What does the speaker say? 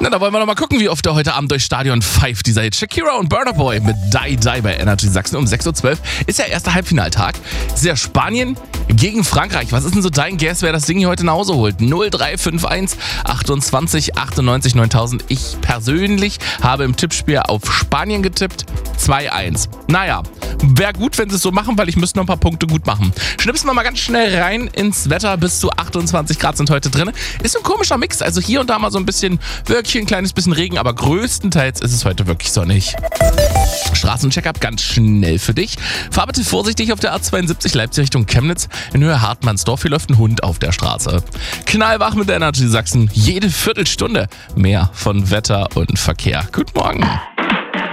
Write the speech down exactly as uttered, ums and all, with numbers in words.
Na, da wollen wir noch mal gucken, wie oft er heute Abend durchs Stadion pfeift. Dieser Hit Shakira und Burna Boy mit Die Die bei Energy Sachsen um sechs Uhr zwölf. Ist ja erster Halbfinaltag. Ist ja Spanien gegen Frankreich. Was ist denn so dein Guess, wer das Ding hier heute nach Hause holt? null drei fünf eins achtundzwanzig achtundneunzig neuntausend. Ich persönlich habe im Tippspiel auf Spanien getippt. zwei eins. Naja, wäre gut, wenn sie es so machen, weil ich müsste noch ein paar Punkte gut machen. Schnipsen wir mal ganz schnell rein ins Wetter. Bis zu achtundzwanzig Grad sind heute drin. Ist ein komischer Mix. Also hier und da mal so ein bisschen, wirklich ein kleines bisschen Regen, aber größtenteils ist es heute wirklich sonnig. Straßencheckup ganz schnell für dich. Fahr bitte vorsichtig auf der A zweiundsiebzig Leipzig Richtung Chemnitz. In Höhe Hartmannsdorf, hier läuft ein Hund auf der Straße. Knallwach mit der Energy Sachsen. Jede Viertelstunde mehr von Wetter und Verkehr. Guten Morgen.